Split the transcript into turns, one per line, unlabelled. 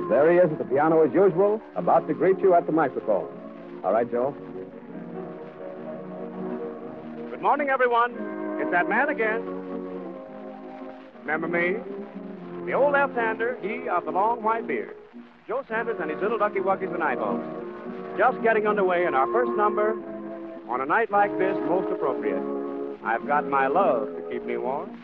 There he is at the piano as usual, about to greet you at the microphone. All right, Joe?
Good morning, everyone. It's that man again. Remember me? The old left-hander, he of the long white beard. Joe Sanders and his little ducky wuggies and eyeballs. Just getting underway in our first number on a night like this, most appropriate. I've got my love to keep me warm.